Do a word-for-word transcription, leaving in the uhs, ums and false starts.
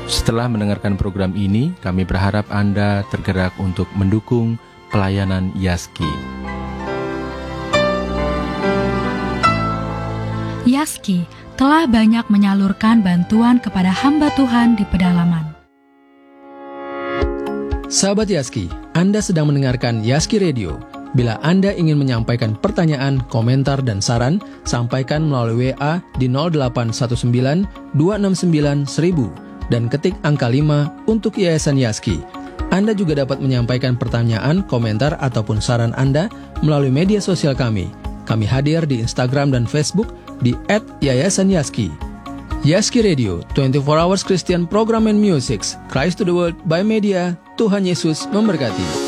Setelah mendengarkan program ini, kami berharap Anda tergerak untuk mendukung pelayanan Yaski. Yaski telah banyak menyalurkan bantuan kepada hamba Tuhan di pedalaman. Sahabat Yaski, Anda sedang mendengarkan Yaski Radio. Bila Anda ingin menyampaikan pertanyaan, komentar, dan saran, sampaikan melalui W A di nol delapan satu sembilan dua enam sembilan seribu dan ketik angka lima untuk Yayasan Yaski. Anda juga dapat menyampaikan pertanyaan, komentar, ataupun saran Anda melalui media sosial kami. Kami hadir di Instagram dan Facebook di et yayasan yaski. Yaski Radio, dua puluh empat hours Christian Program and Music. Christ to the World by Media. Tuhan Yesus memberkati.